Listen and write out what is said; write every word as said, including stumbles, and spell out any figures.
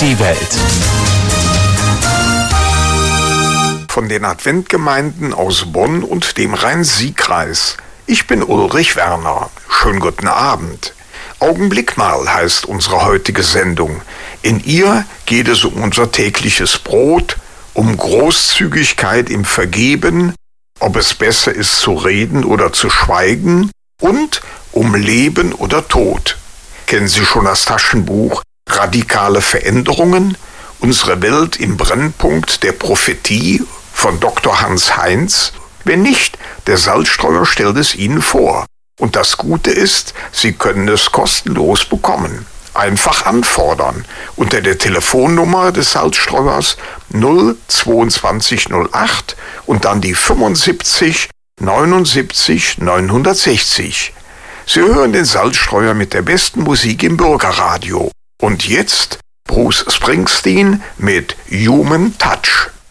die Welt. Von den Adventgemeinden aus Bonn und dem Rhein-Sieg-Kreis. Ich bin Ulrich Werner. Schönen guten Abend. Augenblick mal heißt unsere heutige Sendung. In ihr geht es um unser tägliches Brot, um Großzügigkeit im Vergeben, ob es besser ist zu reden oder zu schweigen und um Leben oder Tod. Kennen Sie schon das Taschenbuch Radikale Veränderungen? Unsere Welt im Brennpunkt der Prophetie von Doktor Hans Heinz? Wenn nicht, der Salzstreuer stellt es Ihnen vor. Und das Gute ist, Sie können es kostenlos bekommen. Einfach anfordern unter der Telefonnummer des Salzstreuers null zweiundzwanzig null acht und dann die fünfundsiebzig neunundsiebzig neunhundertsechzig. Sie hören den Salzstreuer mit der besten Musik im Bürgerradio. Und jetzt Bruce Springsteen mit Human Touch.